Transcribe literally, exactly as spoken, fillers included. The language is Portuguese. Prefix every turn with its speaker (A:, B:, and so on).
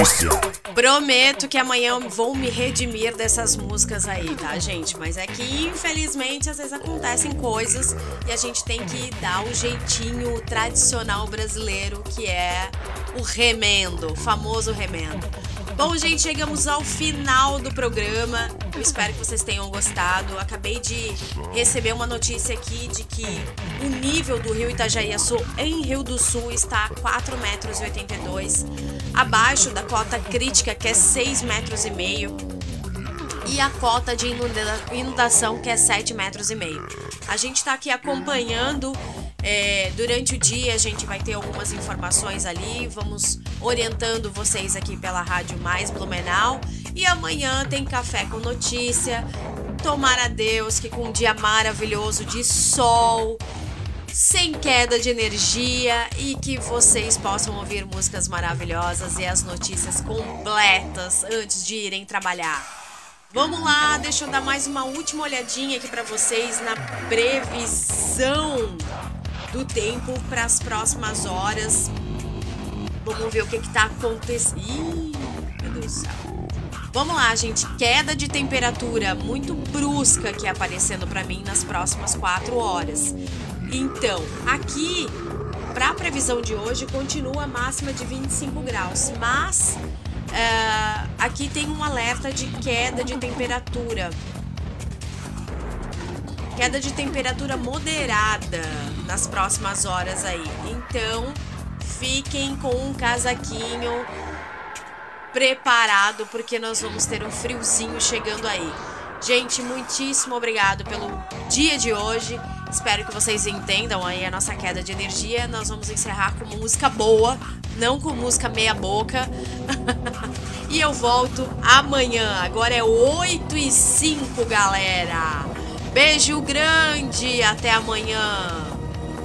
A: Prometo que amanhã vou me redimir dessas músicas aí, tá, gente? Mas é que, infelizmente, às vezes acontecem coisas e a gente tem que dar o jeitinho tradicional brasileiro, que é o remendo, o famoso remendo. Bom, gente, chegamos ao final do programa. Eu espero que vocês tenham gostado. Acabei de receber uma notícia aqui de que o nível do rio Itajaí-Açu em Rio do Sul está a quatro metros e oitenta e dois, abaixo da cota crítica, que é seis metros e meio, e a cota de inundação, que é sete metros e meio. A gente está aqui acompanhando. É, durante o dia a gente vai ter algumas informações ali, vamos orientando vocês aqui pela Rádio Mais Blumenau, e amanhã tem Café com Notícia. Tomara a Deus que com um dia maravilhoso de sol, sem queda de energia, e que vocês possam ouvir músicas maravilhosas e as notícias completas antes de irem trabalhar. Vamos lá, deixa eu dar mais uma última olhadinha aqui para vocês na previsão do tempo para as próximas horas. Vamos ver o que que tá acontecendo. Ih, meu Deus do céu. Vamos lá, gente. Queda de temperatura muito brusca aqui aparecendo para mim nas próximas quatro horas. Então, aqui, para a previsão de hoje, continua a máxima de vinte e cinco graus. Mas, uh, aqui tem um alerta de queda de temperatura. Queda de temperatura moderada nas próximas horas aí. Então, fiquem com um casaquinho preparado, porque nós vamos ter um friozinho chegando aí. Gente, muitíssimo obrigado pelo dia de hoje. Espero que vocês entendam aí a nossa queda de energia. Nós vamos encerrar com música boa, não com música meia boca. E eu volto amanhã. Agora é oito e cinco, galera. Beijo grande, até amanhã.